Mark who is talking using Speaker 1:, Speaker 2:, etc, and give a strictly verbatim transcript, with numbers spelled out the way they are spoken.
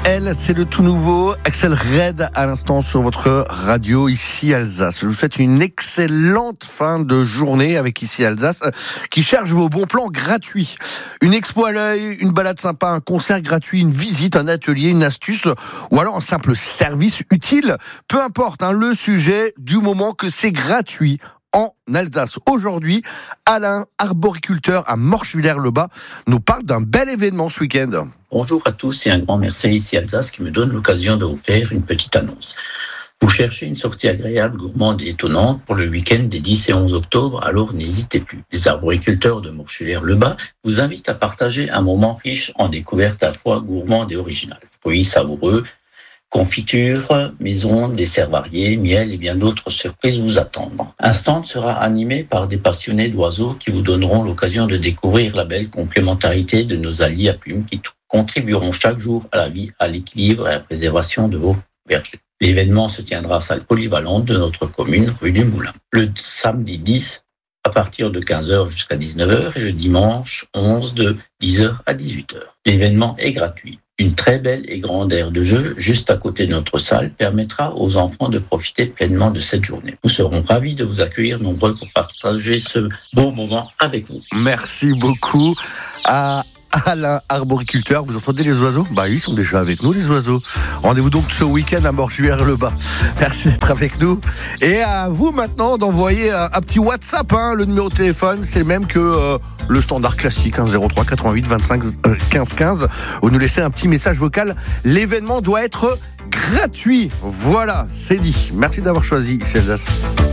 Speaker 1: Elle, c'est le tout nouveau Axel Red à l'instant sur votre radio Ici Alsace. Je vous souhaite une excellente fin de journée avec Ici Alsace qui cherche vos bons plans gratuits. Une expo à l'œil, une balade sympa, un concert gratuit, une visite, un atelier, une astuce ou alors un simple service utile. Peu importe hein, le sujet du moment que c'est gratuit. En Alsace. Aujourd'hui, Alain, arboriculteur à Morchevillers-le-Bas, nous parle d'un bel événement ce week-end.
Speaker 2: Bonjour à tous et un grand merci Ici Alsace qui me donne l'occasion de vous faire une petite annonce. Vous cherchez une sortie agréable, gourmande et étonnante pour le week-end des dix et onze octobre, alors n'hésitez plus. Les arboriculteurs de Morchevillers-le-Bas vous invitent à partager un moment riche en découvertes à la fois gourmandes et originales. Fruits savoureux, confitures, maison, desserts variés, miel et bien d'autres surprises vous attendent. Un stand sera animé par des passionnés d'oiseaux qui vous donneront l'occasion de découvrir la belle complémentarité de nos alliés à plumes qui t- contribueront chaque jour à la vie, à l'équilibre et à la préservation de vos vergers. L'événement se tiendra à salle polyvalente de notre commune, rue du Moulin, le samedi dix à partir de quinze heures jusqu'à dix-neuf heures et le dimanche onze de dix heures à dix-huit heures. L'événement est gratuit. Une très belle et grande aire de jeu juste à côté de notre salle permettra aux enfants de profiter pleinement de cette journée. Nous serons ravis de vous accueillir nombreux pour partager ce beau moment avec vous.
Speaker 1: Merci beaucoup à Alain, arboriculteur. Vous entendez les oiseaux ? Bah, ils sont déjà avec nous, les oiseaux. Rendez-vous donc ce week-end à Morchevillers-le-Bas. Merci d'être avec nous. Et à vous maintenant d'envoyer un, un petit WhatsApp. Hein. Le numéro de téléphone, c'est le même que euh, le standard classique, hein, zéro trois quatre-vingt-huit vingt-cinq quinze quinze. Vous nous laissez un petit message vocal. L'événement doit être gratuit. Voilà, c'est dit. Merci d'avoir choisi Ici Alsace.